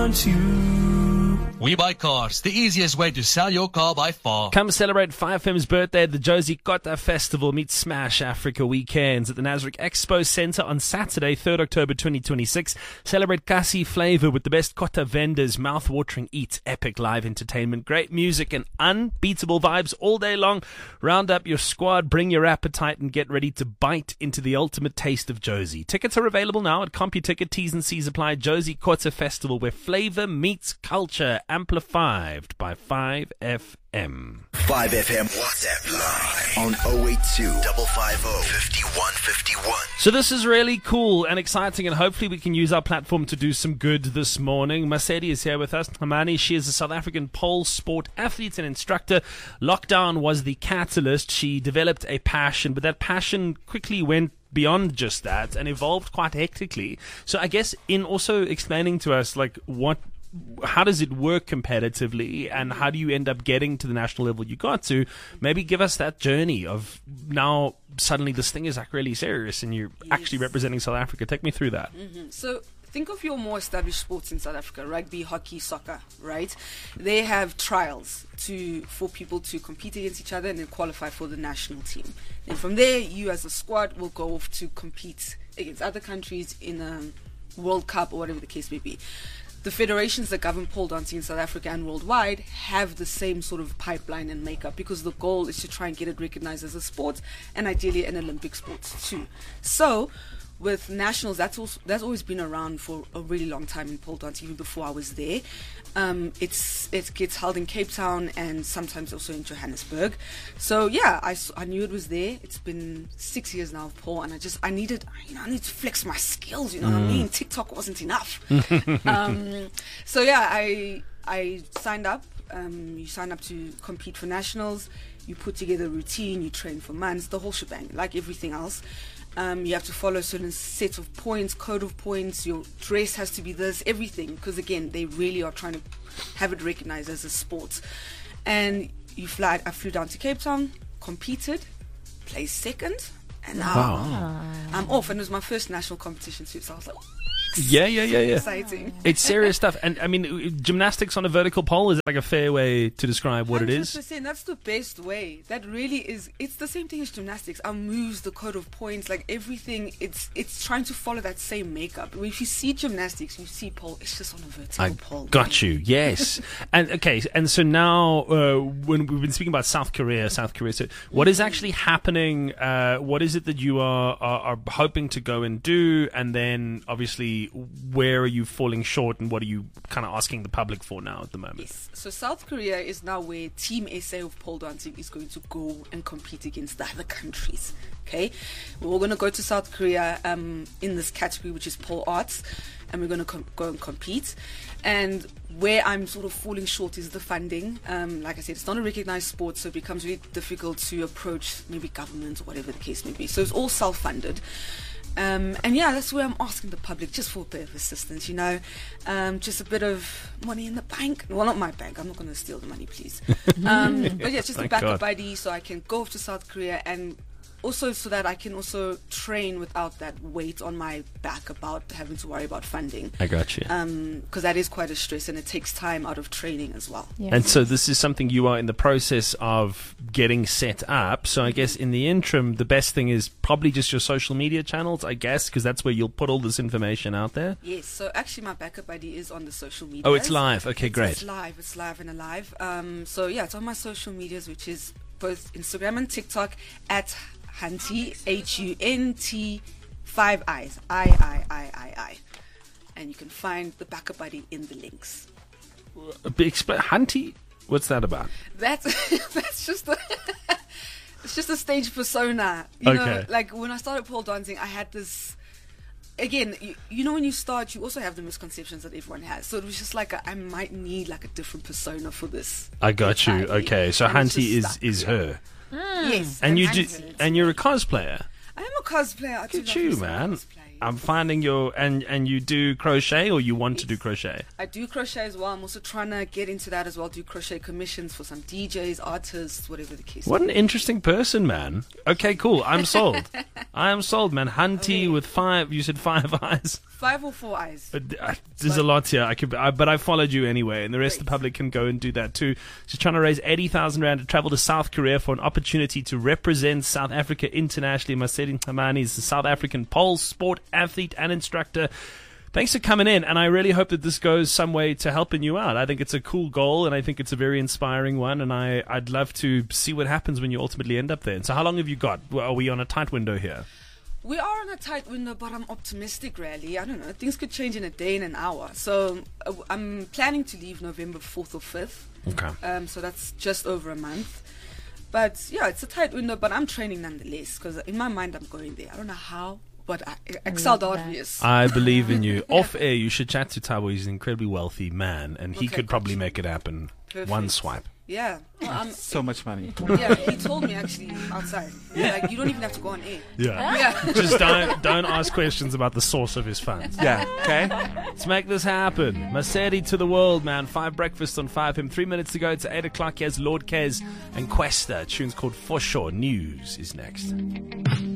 We Buy Cars, the easiest way to sell your car by far. Come celebrate 5M's birthday at the Josie Kota Festival. Meet Smash Africa Weekends at the Nasrec Expo Centre on Saturday, 3rd October 2026. Celebrate Kasi flavor with the best Kota vendors, mouth-watering eats, epic live entertainment, great music and unbeatable vibes all day long. Round up your squad, bring your appetite and get ready to bite into the ultimate taste of Josie. Tickets are available now at CompuTicket. T's and C's apply. Josie Kota Festival, where flavor meets culture. Amplified by 5FM. 5FM WhatsApp line on 082 550 5151. So this is really cool and exciting, and hopefully we can use our platform to do some good this morning. Masedi is here with us. Hamani, she is a South African pole sport athlete and instructor. Lockdown was the catalyst. She developed a passion, but that passion quickly went beyond just that and evolved quite hectically. So I guess in also explaining to us, like, how does it work competitively, and how do you end up getting to the national level you got to? Maybe give us that journey of now suddenly this thing is like really serious and you're actually representing South Africa. Take me through that. So think of your more established sports in South Africa: rugby, hockey, soccer, right? They have trials for people to compete against each other and then qualify for the national team. And from there, you as a squad will go off to compete against other countries in a World Cup or whatever the case may be. The federations that govern pole dancing in South Africa and worldwide have the same sort of pipeline and makeup, because the goal is to try and get it recognized as a sport and ideally an Olympic sport too. So with nationals, that's always been around for a really long time in pole dance, even before I was there. It gets held in Cape Town and sometimes also in Johannesburg. So yeah, I knew it was there. It's been 6 years now of pole, and I needed to flex my skills. You know what I mean? TikTok wasn't enough. So yeah, I signed up. You sign up to compete for nationals. You put together a routine. You train for months. The whole shebang, like everything else. You have to follow a certain set of points, code of points. Your dress has to be this, everything, because again, they really are trying to have it recognized as a sport. And I flew down to Cape Town, competed, placed second, and now I'm off. And it was my first national competition too, so I was like, Yeah. exciting. It's serious stuff. And I mean, gymnastics on a vertical pole, is it like a fair way to describe what it is? 100%. That's the best way. That really is. It's the same thing as gymnastics. Our moves, the code of points, like everything. It's trying to follow that same makeup. If you see gymnastics, you see pole. It's just on a vertical pole. Got you. Yes. And so now when we've been speaking about South Korea. So what is actually happening? What is it that you are hoping to go and do? And then obviously, where are you falling short, and what are you kind of asking the public for now at the moment? Yes. So South Korea is now where Team SA of pole dancing is going to go and compete against the other countries. Okay, we're all going to go to South Korea in this category, which is pole arts, and we're going to go and compete. And where I'm sort of falling short is the funding. Like I said, it's not a recognized sport, so it becomes really difficult to approach maybe government or whatever the case may be. So it's all self-funded. And yeah, that's where I'm asking the public just for a bit of assistance, just a bit of money in the bank. Well, not my bank. I'm not going to steal the money, please. But yeah, just a backup buddy so I can go off to South Korea, and also so that I can also train without that weight on my back about having to worry about funding. I got you. Because that is quite a stress, and it takes time out of training as well. Yeah. And so this is something you are in the process of getting set up. So I guess in the interim, the best thing is probably just your social media channels, I guess, because that's where you'll put all this information out there. Yes. So actually, my backup buddy is on the social media. Oh, it's live. Okay, great. It's live and alive. So yeah, it's on my social medias, which is both Instagram and TikTok at Hunty, HUNT, 5 I's, I. And you can find the backup buddy in the links. Hunty? What's that about? That's just it's just a stage persona. You know, like when I started pole dancing, I had this. Again, you know, when you start, you also have the misconceptions that everyone has. So it was just like I might need like a different persona for this. I got you. Okay, so Hunty is her. Yes, and you're a cosplayer. I am a cosplayer. Look at you, man. I'm finding and you do crochet, or you want to do crochet? I do crochet as well. I'm also trying to get into that as well. Do crochet commissions for some DJs, artists, whatever the case. What an interesting person, man. Okay, cool. I'm sold. I am sold, man. Hunty with 5. You said 5 eyes. 5 or 4 eyes. There's a lot here. But I followed you anyway, and the rest of the public can go and do that too. She's trying to raise 80,000 rand to travel to South Korea for an opportunity to represent South Africa internationally. Masedi Nxumalo is a South African pole sport athlete and instructor. Thanks for coming in, and I really hope that this goes some way to helping you out. I think it's a cool goal, and I think it's a very inspiring one, and I'd love to see what happens when you ultimately end up there. And so how long have you got? Are we on a tight window here? We are on a tight window, but I'm optimistic, really. I don't know. Things could change in a day, in an hour. So I'm planning to leave November 4th or 5th. Okay. So that's just over a month. But, yeah, it's a tight window, but I'm training nonetheless, because in my mind I'm going there. I don't know how, but Excel obvious. I believe in you. Off air, you should chat to Thabo. He's an incredibly wealthy man, and he could probably make it happen. Perfect. One swipe. Yeah. So much money. Yeah, he told me actually outside. Yeah. Like, you don't even have to go on air. Yeah. Just don't ask questions about the source of his funds. Yeah, okay? Let's make this happen. Masedi to the world, man. 5 breakfasts on 5 him. 3 minutes to go. It's 8 o'clock. Here's Lord Kez and Questa. Tune's called For Sure. News is next.